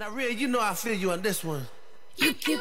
Now, Red, you know I feel you on this one. You keep